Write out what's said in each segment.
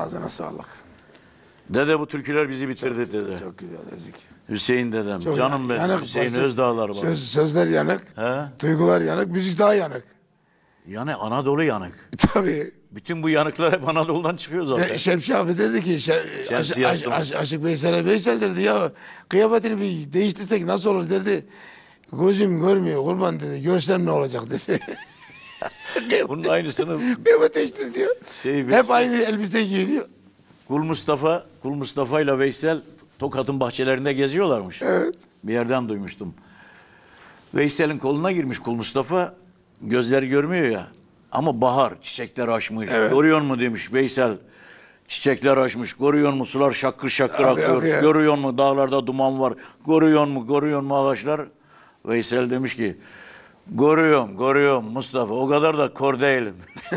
Ağzına sağlık. Dede bu türküler bizi bitirdi dede. Çok güzel ezik. Hüseyin dedem. Çok Canım benim. yanık Hüseyin parça. Özdağlar var. Sözler yanık. He? Duygular yanık. Müzik daha yanık. Yani Anadolu yanık. Tabii. Bütün bu yanıklar hep Anadolu'dan çıkıyor zaten. Şemsi abi dedi ki Şemsi yazdım. Aşık Veysel'e Veysel dedi ya kıyafetini bir değiştirsek nasıl olur dedi. Gözüm görmüyor kurban dedi. Görsem ne olacak dedi. Bunun aynısını Kıyafet değiştir diyor. Hep aynı elbise giyiniyor. Kul Mustafa ile Veysel Tokat'ın bahçelerinde geziyorlarmış. Evet. Bir yerden duymuştum. Veysel'in koluna girmiş Kul Mustafa. Gözleri görmüyor ya. Ama bahar, çiçekler açmış. Evet. Görüyor mu demiş Veysel. Çiçekler açmış. Görüyor mu sular şakır şakır akıyor. akıyor. Görüyor mu dağlarda duman var. Görüyor mu ağaçlar. Veysel demiş ki görüyorum Mustafa. O kadar da kor değilim.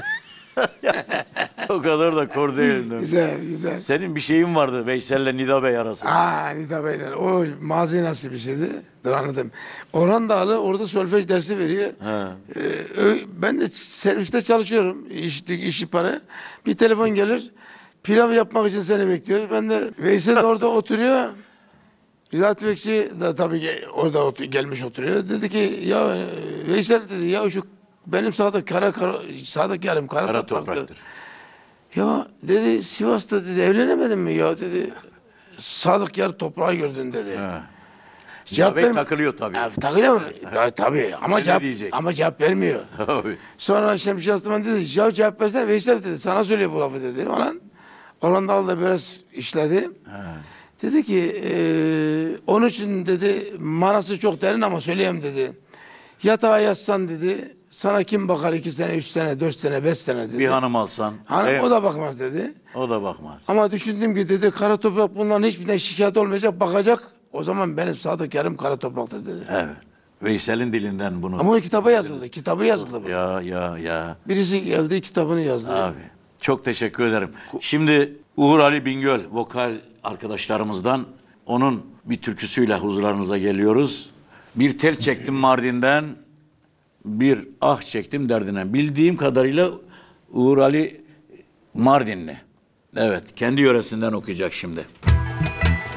O kadar da kor değilim demiş. Güzel. Senin bir şeyin vardı Veysel'le Nida Bey arasında. Nida Bey'le. O mazi nasıl bir şeydi? Dur anladım. Orhan Dağlı orada solfej dersi veriyor. Ben de serviste çalışıyorum. İşi para. Bir telefon gelir. Pilav yapmak için seni bekliyor. Ben de Veysel orada oturuyor. Zat Bekçi de tabii orada gelmiş oturuyor. Dedi ki ya Veysel dedi ya şu benim Sadık yarım kara topraktır. Ya dedi Sivas'ta dedi evlenemedin mi ya dedi. Sadık yar toprağı gördün dedi. Cevap takılıyor tabii. Takılıyor mu? Tabii ama cevap vermiyor. Tabii. Sonra Şemsi Aslıman dedi ya cevap versene Veysel dedi sana söylüyor bu lafı dedi falan. Orhan Dağlı da biraz işledi. Dedi ki onun için dedi manası çok derin ama söyleyeyim dedi. Yatağa yatsan dedi sana kim bakar 2 sene 3 sene 4 sene 5 sene dedi. Bir hanım alsan. Hanım o da bakmaz dedi. O da bakmaz. Ama düşündüm ki dedi kara toprak bunların hiçbirinden şikayet olmayacak bakacak. O zaman benim Sadık yarım kara topraktır dedi. Evet. Veysel'in dilinden bunu. Ama o kitaba yazıldı. Kitabı yazıldı bu. Ya. Birisi geldi kitabını yazdı. Abi çok teşekkür ederim. Şimdi Uğur Ali Bingöl vokal arkadaşlarımızdan onun bir türküsüyle huzurlarınıza geliyoruz. Bir tel çektim Mardin'den, bir ah çektim derdinden. Bildiğim kadarıyla Uğur Ali Mardinli. Evet, kendi yöresinden okuyacak şimdi.